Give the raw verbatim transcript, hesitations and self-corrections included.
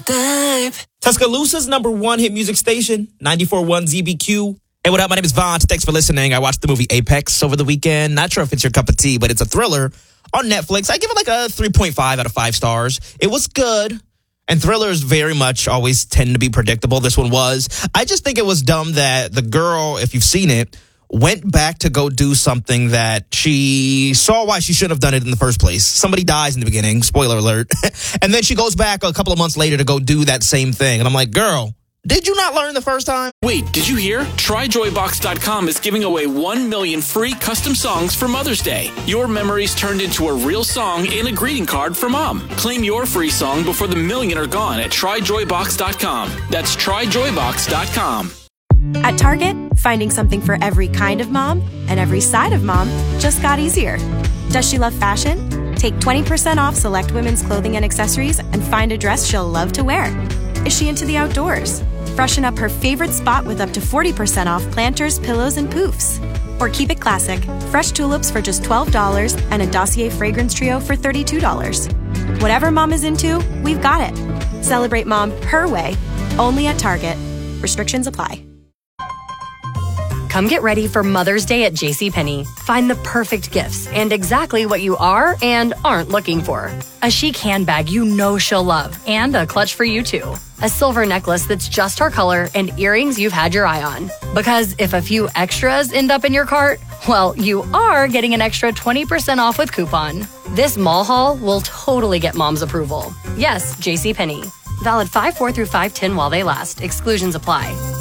type. Tuscaloosa's number one hit music station, ninety-four point one Z B Q. Hey, what up? My name is Vaughn. Thanks for listening. I watched the movie Apex over the weekend. Not sure if it's your cup of tea, but it's a thriller on Netflix. I give it like a three point five out of five stars. It was good. And thrillers very much always tend to be predictable. This one was. I just think it was dumb that the girl, if you've seen it, went back to go do something that she saw why she shouldn't have done it in the first place. Somebody dies in the beginning, spoiler alert. And then she goes back a couple of months later to go do that same thing. And I'm like, girl, did you not learn the first time? Wait, did you hear? Try Joy Box dot com is giving away one million free custom songs for Mother's Day. Your memories turned into a real song in a greeting card for Mom. Claim your free song before the million are gone at Try Joy Box dot com. That's Try Joy Box dot com. At Target, finding something for every kind of mom and every side of mom just got easier. Does she love fashion? Take twenty percent off select women's clothing and accessories and find a dress she'll love to wear. Is she into the outdoors? Freshen up her favorite spot with up to forty percent off planters, pillows, and poofs. Or keep it classic, fresh tulips for just twelve dollars and a Dossier fragrance trio for thirty-two dollars. Whatever mom is into, we've got it. Celebrate mom her way, only at Target. Restrictions apply. Come get ready for Mother's Day at JCPenney. Find the perfect gifts and exactly what you are and aren't looking for. A chic handbag you know she'll love and a clutch for you too. A silver necklace that's just her color and earrings you've had your eye on. Because if a few extras end up in your cart, well, you are getting an extra twenty percent off with coupon. This mall haul will totally get mom's approval. Yes, JCPenney. Valid five four through five ten while they last. Exclusions apply.